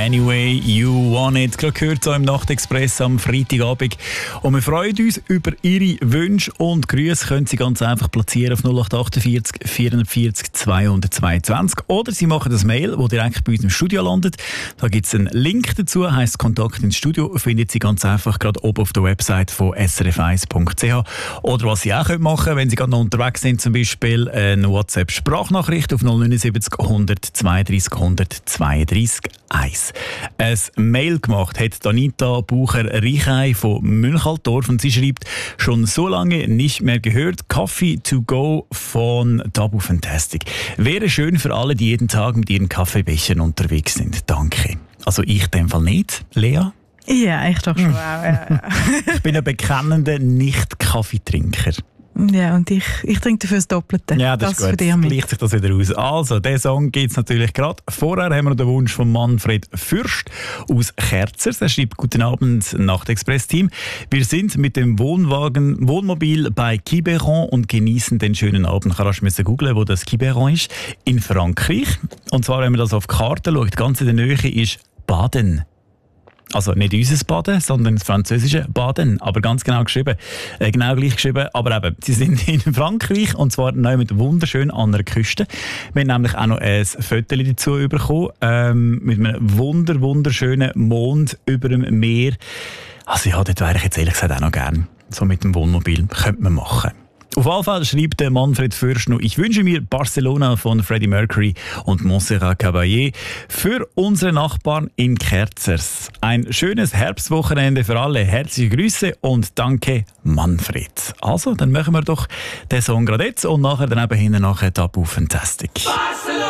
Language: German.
«Anyway You Want It». Gerade gehört so im Nachtexpress am Freitagabend. Und wir freuen uns über Ihre Wünsche und Grüße. Können Sie ganz einfach platzieren auf 0848 440 222. Oder Sie machen das Mail, das direkt bei uns im Studio landet. Da gibt es einen Link dazu, heisst «Kontakt ins Studio». Findet Sie ganz einfach gerade oben auf der Website von srf1.ch. Oder was Sie auch machen können, wenn Sie gerade noch unterwegs sind, zum Beispiel eine WhatsApp-Sprachnachricht auf 079 132 132 1. Ein Mail gemacht hat Anita Bucher-Reichei von Münchaldorf und sie schreibt, schon so lange nicht mehr gehört, Coffee to go von Tabu Fantastic. Wäre schön für alle, die jeden Tag mit ihren Kaffeebechern unterwegs sind. Danke. Also ich in dem Fall nicht, Lea? Ja, ich doch schon auch. Ja. Ich bin ein bekennender Nicht-Kaffeetrinker. Ja, und ich trinke dafür das Doppelte. Ja, das ist gut. Gleicht sich das wieder aus. Also, den Song gibt es natürlich gerade. Vorher haben wir noch den Wunsch von Manfred Fürst aus Kerzers. Er schreibt, guten Abend, Nachtexpress-Team. Wir sind mit dem Wohnmobil bei Quiberon und genießen den schönen Abend. Ich musste googeln, wo das Quiberon ist. In Frankreich. Und zwar, wenn man das auf die Karte schaut, ganz in der Nähe ist Baden. Also nicht unser Baden, sondern das französische Baden, aber ganz genau geschrieben. Genau gleich geschrieben, aber eben, sie sind in Frankreich und zwar neu mit wunderschön an der Küste. Wir haben nämlich auch noch ein Foto dazu bekommen, mit einem wunderschönen Mond über dem Meer. Also ja, dort wäre ich jetzt ehrlich gesagt auch noch gern. So mit dem Wohnmobil könnte man machen. Auf jeden Fall schreibt der Manfred Fürst noch, ich wünsche mir Barcelona von Freddie Mercury und Montserrat Caballé für unsere Nachbarn in Kerzers. Ein schönes Herbstwochenende für alle. Herzliche Grüße und danke, Manfred. Also, dann machen wir doch den Song gerade jetzt und nachher dann eben hinten nachher Tabu Fantastic. Barcelona!